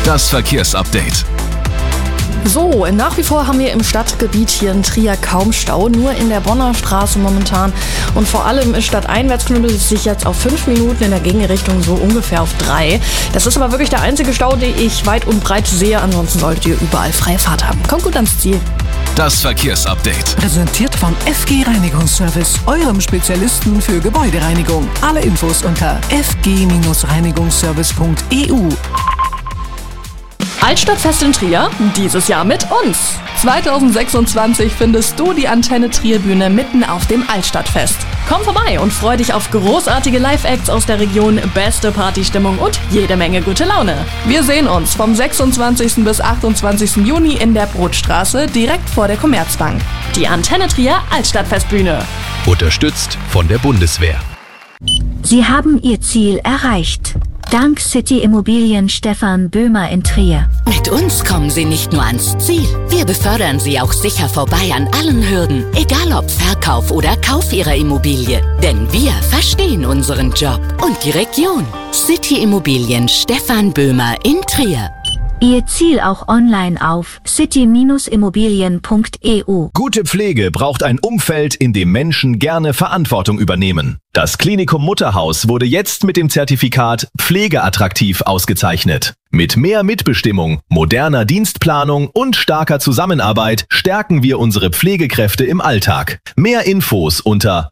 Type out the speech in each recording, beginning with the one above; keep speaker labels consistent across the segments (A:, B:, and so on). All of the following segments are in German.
A: Das Verkehrsupdate.
B: So, nach wie vor haben wir im Stadtgebiet hier in Trier kaum Stau, nur in der Bonner Straße momentan. Und vor allem stadteinwärts knüppelt es sich jetzt auf 5 Minuten, in der Gegenrichtung so ungefähr auf 3. Das ist aber wirklich der einzige Stau, den ich weit und breit sehe. Ansonsten solltet ihr überall freie Fahrt haben. Kommt gut ans Ziel.
A: Das Verkehrsupdate.
C: Präsentiert von FG Reinigungsservice, eurem Spezialisten für Gebäudereinigung. Alle Infos unter fg-reinigungsservice.eu.
B: Altstadtfest in Trier, dieses Jahr mit uns. 2026 findest du die Antenne Trier Bühne mitten auf dem Altstadtfest. Komm vorbei und freu dich auf großartige Live-Acts aus der Region, beste Partystimmung und jede Menge gute Laune. Wir sehen uns vom 26. bis 28. Juni in der Brotstraße direkt vor der Commerzbank. Die Antenne Trier Altstadtfestbühne.
A: Unterstützt von der Bundeswehr.
D: Sie haben Ihr Ziel erreicht. Dank City Immobilien Stefan Böhmer in Trier.
E: Mit uns kommen Sie nicht nur ans Ziel, wir befördern Sie auch sicher vorbei an allen Hürden, egal ob Verkauf oder Kauf Ihrer Immobilie. Denn wir verstehen unseren Job und die Region. City Immobilien Stefan Böhmer in Trier.
D: Ihr Ziel auch online auf city-immobilien.eu.
F: Gute Pflege braucht ein Umfeld, in dem Menschen gerne Verantwortung übernehmen. Das Klinikum Mutterhaus wurde jetzt mit dem Zertifikat Pflegeattraktiv ausgezeichnet. Mit mehr Mitbestimmung, moderner Dienstplanung und starker Zusammenarbeit stärken wir unsere Pflegekräfte im Alltag. Mehr Infos unter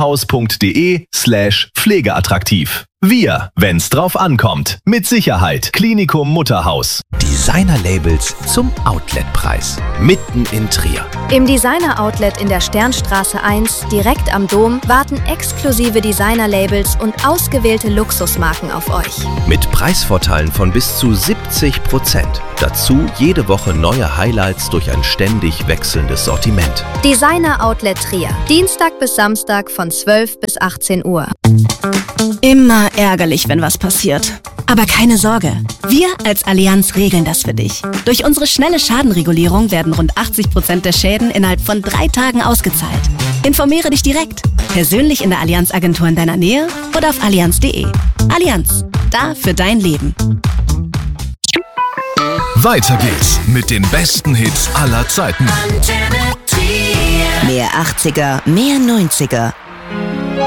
F: mutterhaus.de/pflegeattraktiv. Wir, wenn's drauf ankommt. Mit Sicherheit. Klinikum Mutterhaus.
G: Designer-Labels zum Outletpreis. Mitten in Trier.
H: Im Designer-Outlet in der Sternstraße 1, direkt am Dom, warten exklusive Designer-Labels und ausgewählte Luxusmarken auf euch.
G: Mit Preisvorteilen von bis zu 70%. Dazu jede Woche neue Highlights durch ein ständig wechselndes Sortiment.
H: Designer-Outlet Trier. Dienstag bis Samstag von 12 bis 18 Uhr.
I: Immer ärgerlich, wenn was passiert. Aber keine Sorge, wir als Allianz regeln das für dich. Durch unsere schnelle Schadenregulierung werden rund 80% der Schäden innerhalb von 3 Tagen ausgezahlt. Informiere dich direkt, persönlich in der Allianz-Agentur in deiner Nähe oder auf allianz.de. Allianz, da für dein Leben.
A: Weiter geht's mit den besten Hits aller Zeiten.
E: Mehr 80er, mehr 90er.